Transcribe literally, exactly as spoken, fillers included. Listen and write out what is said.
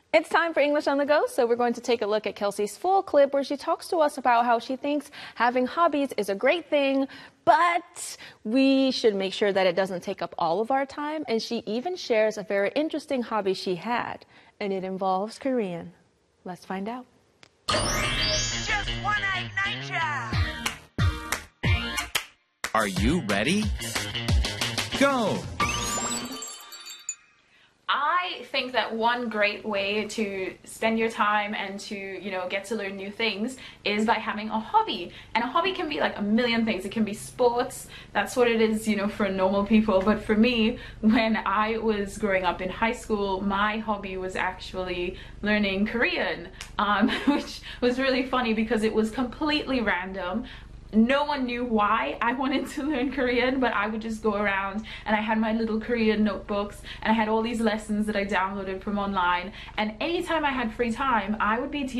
It's time for English on the Go, so we're going to take a look at Kelsey's full clip where she talks to us about how she thinks having hobbies is a great thing, but we should make sure that it doesn't take up all of our time. And she even shares a very interesting hobby she had, and it involves Korean. Let's find out. Just one night night job. Are you ready? Go! I think that one great way to spend your time and to, you know, get to learn new things is by having a hobby. And a hobby can be like a million things. It can be sports. That's what it is, you know, for normal people. But for me, when I was growing up in high school, my hobby was actually learning Korean, um, which was really funny because it was completely random. No one knew why I wanted to learn Korean, but I would just go around and I had my little Korean notebooks and I had all these lessons that I downloaded from online, and anytime I had free time I would be teaching